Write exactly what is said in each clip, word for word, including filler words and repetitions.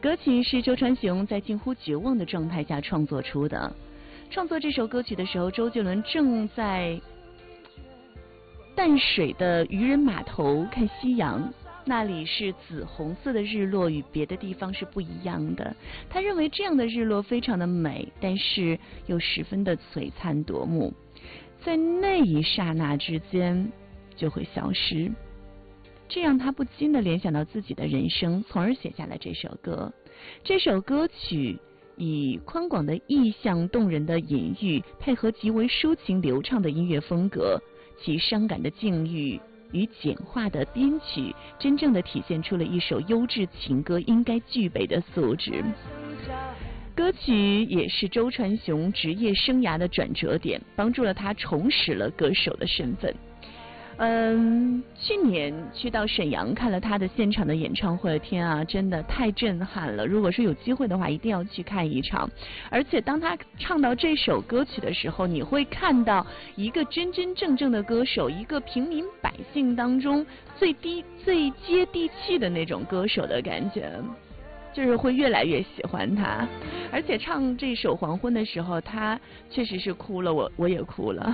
歌曲是周传雄在近乎绝望的状态下创作出的。创作这首歌曲的时候，周杰伦正在淡水的渔人码头看夕阳，那里是紫红色的日落，与别的地方是不一样的。他认为这样的日落非常的美，但是又十分的璀璨夺目，在那一刹那之间就会消失。这让他不禁地联想到自己的人生，从而写下了这首歌。这首歌曲以宽广的意象、动人的隐喻，配合极为抒情流畅的音乐风格，其伤感的境遇与简化的编曲，真正的体现出了一首优质情歌应该具备的素质。歌曲也是周传雄职业生涯的转折点，帮助了他重拾了歌手的身份。嗯，去年去到沈阳看了他的现场的演唱会，天啊，真的太震撼了！如果说有机会的话，一定要去看一场。而且当他唱到这首歌曲的时候，你会看到一个真真正正的歌手，一个平民百姓当中最低最接地气的那种歌手的感觉，就是会越来越喜欢他。而且唱这首《黄昏》的时候，他确实是哭了，我我也哭了。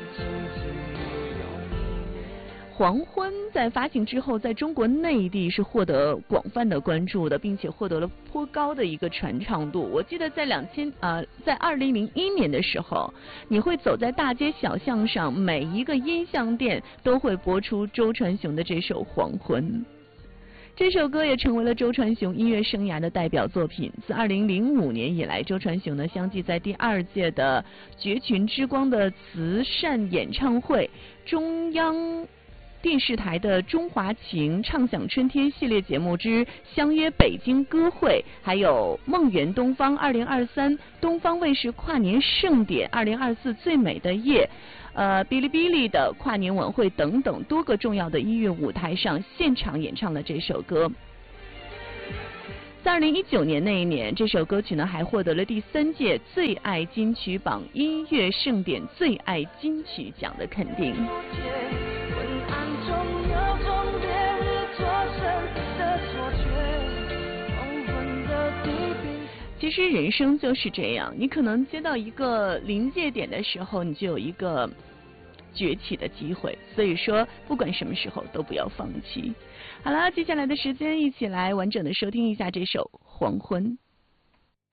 黄昏在发行之后，在中国内地是获得广泛的关注的，并且获得了颇高的一个传唱度。我记得在两千呃，在二零零一年的时候，你会走在大街小巷上，每一个音像店都会播出周传雄的这首《黄昏》。这首歌也成为了周传雄音乐生涯的代表作品。自二零零五年以来，周传雄呢相继在第二届的绝群之光的慈善演唱会、中央电视台的中华情畅享春天系列节目之相约北京歌会，还有梦圆东方二零二三东方卫视跨年盛典二零二四最美的夜，呃，哔哩哔哩的跨年晚会等等多个重要的音乐舞台上现场演唱了这首歌。在二零一九年那一年，这首歌曲呢还获得了第三届最爱金曲榜音乐盛典最爱金曲奖的肯定。其实人生就是这样，你可能接到一个临界点的时候，你就有一个崛起的机会。所以说，不管什么时候都不要放弃。好了，接下来的时间，一起来完整的收听一下这首《黄昏》。